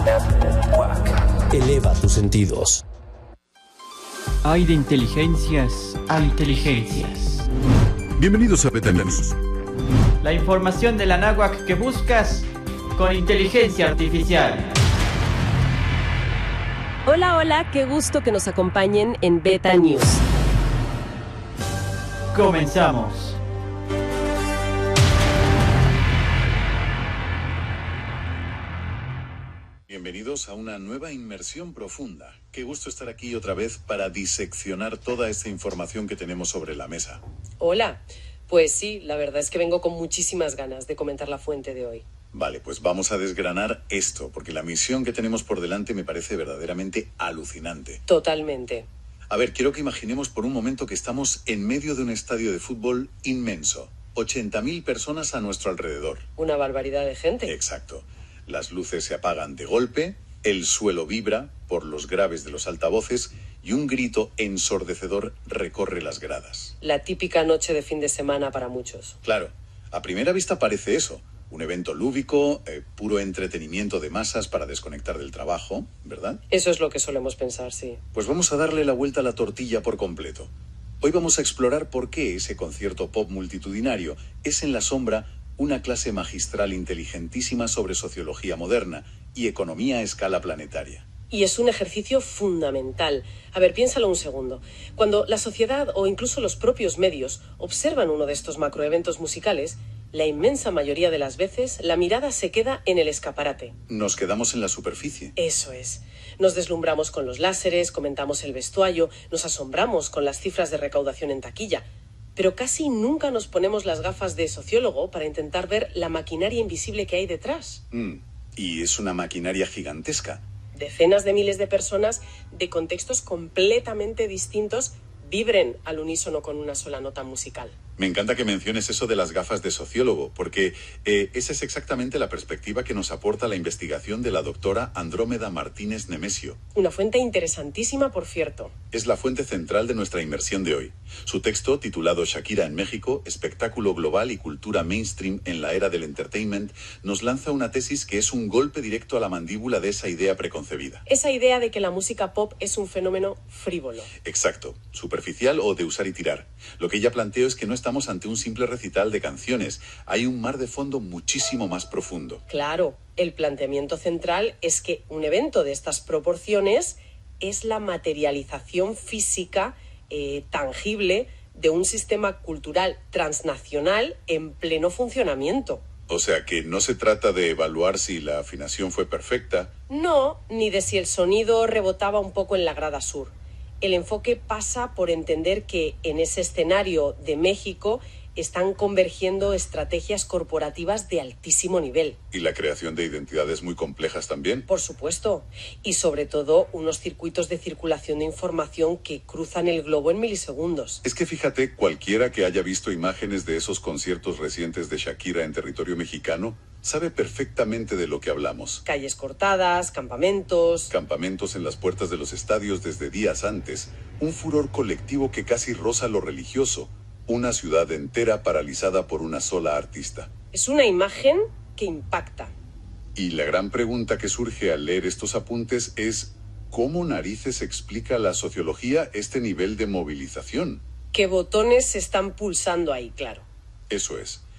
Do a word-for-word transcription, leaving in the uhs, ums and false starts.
Eleva tus sentidos. Hay de inteligencias a inteligencias. Bienvenidos a Beta News. La información de la náhuatl que buscas con inteligencia artificial. Hola, hola, qué gusto que nos acompañen en Beta News. Comenzamos. Bienvenidos a una nueva inmersión profunda. Qué gusto estar aquí otra vez para diseccionar toda esta información que tenemos sobre la mesa. Hola, pues sí, la verdad es que vengo con muchísimas ganas de comentar la fuente de hoy. Vale, pues vamos a desgranar esto, porque la misión que tenemos por delante me parece verdaderamente alucinante. Totalmente. A ver, quiero que imaginemos por un momento que estamos en medio de un estadio de fútbol inmenso. ochenta mil personas a nuestro alrededor. Una barbaridad de gente. Exacto. Las luces se apagan de golpe, el suelo vibra por los graves de los altavoces y un grito ensordecedor recorre las gradas. La típica noche de fin de semana para muchos. Claro, a primera vista parece eso. Un evento lúdico, eh, puro entretenimiento de masas para desconectar del trabajo, ¿verdad? Eso es lo que solemos pensar, sí. Pues vamos a darle la vuelta a la tortilla por completo. Hoy vamos a explorar por qué ese concierto pop multitudinario es en la sombra una clase magistral inteligentísima sobre sociología moderna y economía a escala planetaria. Y es un ejercicio fundamental. A ver, piénsalo un segundo. Cuando la sociedad o incluso los propios medios observan uno de estos macroeventos musicales, la inmensa mayoría de las veces la mirada se queda en el escaparate. Nos quedamos en la superficie. Eso es. Nos deslumbramos con los láseres, comentamos el vestuario, nos asombramos con las cifras de recaudación en taquilla. Pero casi nunca nos ponemos las gafas de sociólogo para intentar ver la maquinaria invisible que hay detrás. Mm, y es una maquinaria gigantesca. Decenas de miles de personas de contextos completamente distintos vibren al unísono con una sola nota musical. Me encanta que menciones eso de las gafas de sociólogo, porque eh, esa es exactamente la perspectiva que nos aporta la investigación de la doctora Andrómeda Martínez Nemesio. Una fuente interesantísima, por cierto. Es la fuente central de nuestra inmersión de hoy. Su texto, titulado Shakira en México, espectáculo global y cultura mainstream en la era del entertainment, nos lanza una tesis que es un golpe directo a la mandíbula de esa idea preconcebida. Esa idea de que la música pop es un fenómeno frívolo. Exacto, superficial o de usar y tirar. Lo que ella planteó es que no estamos ante un simple recital de canciones. Hay un mar de fondo muchísimo más profundo. Claro, el planteamiento central es que un evento de estas proporciones es la materialización física eh, tangible de un sistema cultural transnacional en pleno funcionamiento. O sea que no se trata de evaluar si la afinación fue perfecta. No, ni de si el sonido rebotaba un poco en la grada sur. El enfoque pasa por entender que en ese escenario de México están convergiendo estrategias corporativas de altísimo nivel. Y la creación de identidades muy complejas también. Por supuesto. Y sobre todo unos circuitos de circulación de información que cruzan el globo en milisegundos. Es que fíjate, cualquiera que haya visto imágenes de esos conciertos recientes de Shakira en territorio mexicano sabe perfectamente de lo que hablamos. Calles cortadas, campamentos... Campamentos en las puertas de los estadios desde días antes. Un furor colectivo que casi roza lo religioso. Una ciudad entera paralizada por una sola artista. Es una imagen que impacta. Y la gran pregunta que surge al leer estos apuntes es ¿cómo narices explica la sociología este nivel de movilización? ¿Qué botones se están pulsando ahí, claro? Eso es.